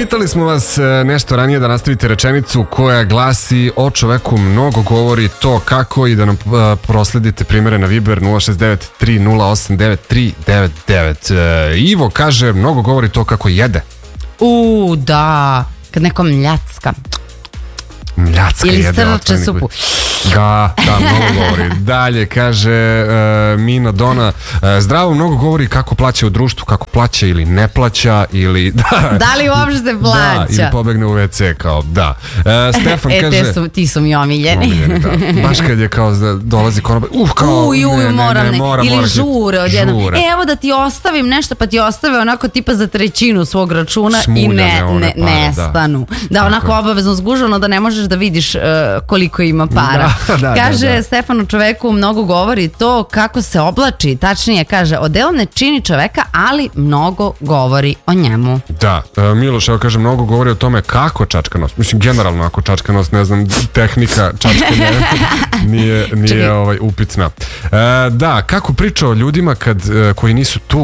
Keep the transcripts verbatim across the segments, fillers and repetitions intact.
Pitali smo vas nešto ranije da nastavite rečenicu koja glasi: o čoveku mnogo govori to kako, i da nam prosledite primere na Viber nula šest devet tri nula osam devet tri devet devet. Ivo kaže: mnogo govori to kako jede. U, da, kad neko mljacka. Mljacka ili jede. Ili srče supu. Da, da, mnogo govori. Dalje kaže uh, Mina Dona: uh, zdravo, mnogo govori kako plaća u društvu, kako plaća ili ne plaća, ili da, da li uopšte plaća, da, ili pobegne u ve ce, kao da. Uh, Stefan e, kaže: su, ti su mi omiljeni, omiljeni, da. Baš kad je kao dolazi konobar, uh, kao uj, uj, ne, ne, moram, ne, ne. mora, ili mora, žure odjednom. E, evo da ti ostavim nešto, pa ti ostave onako tipa za trećinu svog računa. Smuljane, i ne, ne, pare, nestanu. Da, da onako obavezno zgužano da ne možeš da vidiš uh, koliko ima para. Da, da, kaže da, da. Stefan: u čoveku mnogo govori to kako se oblači, tačnije kaže, odelo ne čini čoveka, ali mnogo govori o njemu. Da, uh, Miloš, evo kaže, mnogo govori o tome kako čačka nos. Mislim, generalno, ako čačka nos, ne znam, tehnika čačkanja nije, nije ovaj, upitna. Uh, da, kako priča o ljudima kad, uh, koji nisu tu?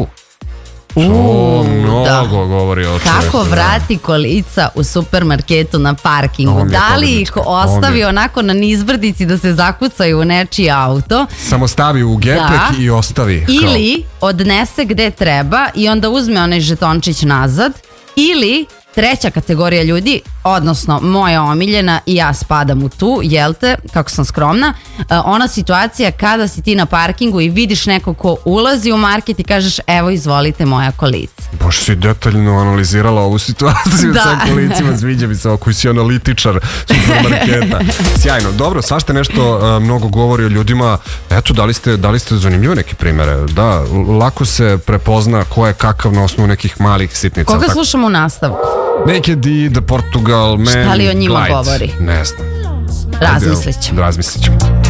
O, mnogo da. govori o čoveku. Kako vrati kolica u supermarketu na parkingu. Da li ih ostavi onako na nizbrdici da se zakucaju u nečiji auto, samo stavi u gepek da. i ostavi. Ili kao odnese gde treba i onda uzme onaj žetončić nazad. Ili treća kategorija ljudi, odnosno moja omiljena i ja spadam u tu, jel te, kako sam skromna, ona situacija kada si ti na parkingu i vidiš neko ko ulazi u market i kažeš: evo, izvolite moja kolica. Baš si detaljno analizirala ovu situaciju da. sa kolicima, sviđa mi se, ako si analitičar supermarketa. Sjajno, dobro, svašta nešto uh, mnogo govori o ljudima. Eto, dali ste, dali ste zanimljive neke primere. Da, lako se prepozna ko je kakav na osnovu nekih malih sitnica. Koga slušamo u nastavku? Naked i The Portugal Man. Šta li o njima Glide. govori? Ne znam. Razmislit ćemo. Razmislit ćemo.